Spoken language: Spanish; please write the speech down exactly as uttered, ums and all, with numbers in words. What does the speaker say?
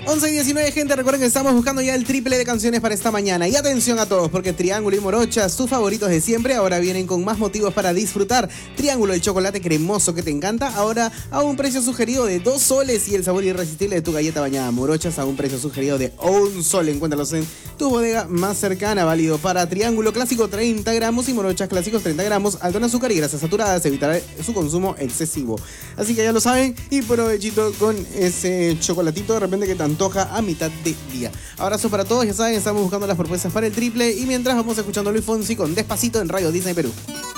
once y diecinueve, gente, recuerden que estamos buscando ya el triple de canciones para esta mañana. Y atención a todos, porque Triángulo y Morochas, tus favoritos de siempre, ahora vienen con más motivos para disfrutar. Triángulo, el chocolate cremoso que te encanta, ahora a un precio sugerido de dos soles, y el sabor irresistible de tu galleta bañada Morochas a un precio sugerido de un sol. Encuéntralos en tu bodega más cercana, válido para Triángulo Clásico treinta gramos y Morochas Clásicos treinta gramos, alto en azúcar y grasas saturadas, evitar su consumo excesivo. Así que ya lo saben, y provechito con ese chocolatito de repente que te antoja a mitad de día. Abrazo para todos, ya saben, estamos buscando las propuestas para el triple, y mientras vamos escuchando a Luis Fonsi con Despacito en Radio Disney Perú.